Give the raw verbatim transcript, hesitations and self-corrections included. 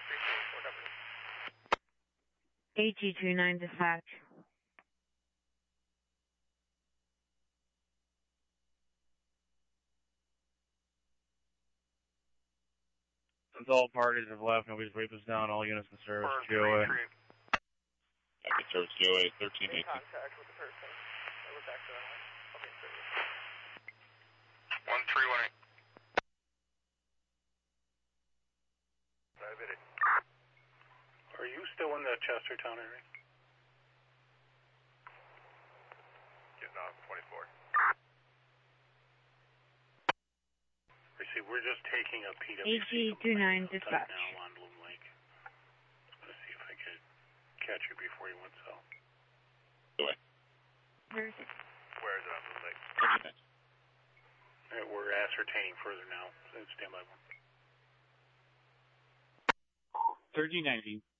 A G two nine dispatch. Since all parties have left, nobody's raped us down, all units in service, G O A. Active service, G O A, thirteen eighteen. Contact with the person. We're back to that. Okay, service. one three one eight. Are you still in the Chestertown area? Getting off twenty-four. I see, we're just taking a P W C A G two nine dispatch. now on Bloom Lake. Let's see if I could catch you before you went south. Go ahead. Where is it? Where is it on Blue Lake? Uh, We're ascertaining further now. So stand by one. thirteen nineteen.